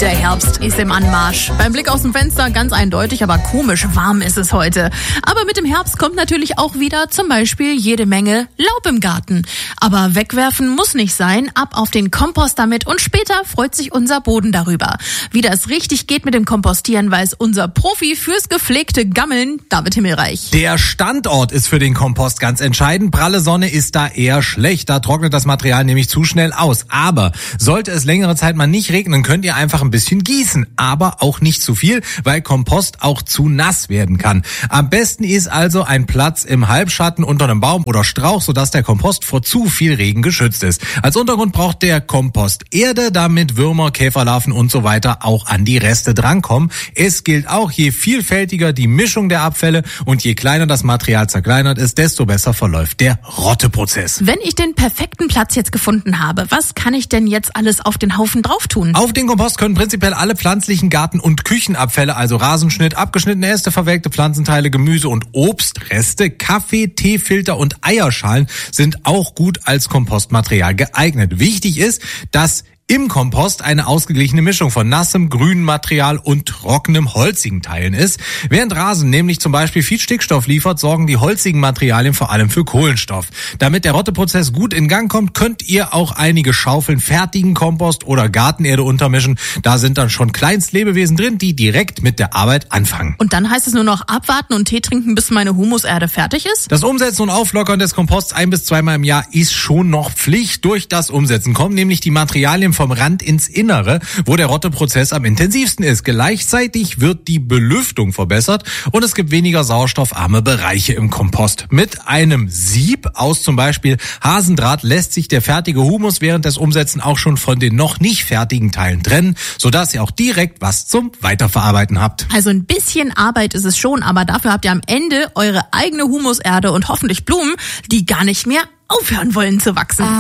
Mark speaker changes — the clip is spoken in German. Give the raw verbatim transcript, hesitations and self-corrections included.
Speaker 1: Der Herbst ist im Anmarsch. Beim Blick aus dem Fenster ganz eindeutig, aber komisch warm ist es heute. Aber mit dem Herbst kommt natürlich auch wieder zum Beispiel jede Menge Laub im Garten. Aber wegwerfen muss nicht sein, ab auf den Kompost damit und später freut sich unser Boden darüber. Wie das richtig geht mit dem Kompostieren, weiß unser Profi fürs gepflegte Gammeln, David Himmelreich.
Speaker 2: Der Standort ist für den Kompost ganz entscheidend. Pralle Sonne ist da eher schlecht, da trocknet das Material nämlich zu schnell aus. Aber sollte es längere Zeit mal nicht regnen, könnt ihr einfach ein bisschen gießen, aber auch nicht zu viel, weil Kompost auch zu nass werden kann. Am besten ist also ein Platz im Halbschatten unter einem Baum oder Strauch, sodass der Kompost vor zu viel Regen geschützt ist. Als Untergrund braucht der Kompost Erde, damit Würmer, Käferlarven und so weiter auch an die Reste drankommen. Es gilt auch, je vielfältiger die Mischung der Abfälle und je kleiner das Material zerkleinert ist, desto besser verläuft der Rotteprozess.
Speaker 1: Wenn ich den perfekten Platz jetzt gefunden habe, was kann ich denn jetzt alles auf den Haufen drauf tun?
Speaker 2: Auf den Kompost können prinzipiell alle pflanzlichen Garten- und Küchenabfälle, also Rasenschnitt, abgeschnittene Äste, verwelkte Pflanzenteile, Gemüse- und Obstreste, Kaffee, Teefilter und Eierschalen sind auch gut als Kompostmaterial geeignet. Wichtig ist, dass im Kompost eine ausgeglichene Mischung von nassem, grünem Material und trockenem, holzigen Teilen ist. Während Rasen nämlich zum Beispiel viel Stickstoff liefert, sorgen die holzigen Materialien vor allem für Kohlenstoff. Damit der Rotteprozess gut in Gang kommt, könnt ihr auch einige Schaufeln fertigen Kompost oder Gartenerde untermischen. Da sind dann schon Kleinstlebewesen drin, die direkt mit der Arbeit anfangen.
Speaker 1: Und dann heißt es nur noch abwarten und Tee trinken, bis meine Humuserde fertig ist?
Speaker 2: Das Umsetzen und Auflockern des Komposts ein- bis zweimal im Jahr ist schon noch Pflicht. Durch das Umsetzen kommen nämlich die Materialien vom Rand ins Innere, wo der Rotteprozess am intensivsten ist. Gleichzeitig wird die Belüftung verbessert und es gibt weniger sauerstoffarme Bereiche im Kompost. Mit einem Sieb aus zum Beispiel Hasendraht lässt sich der fertige Humus während des Umsetzens auch schon von den noch nicht fertigen Teilen trennen, sodass ihr auch direkt was zum Weiterverarbeiten habt.
Speaker 1: Also ein bisschen Arbeit ist es schon, aber dafür habt ihr am Ende eure eigene Humuserde und hoffentlich Blumen, die gar nicht mehr aufhören wollen zu wachsen.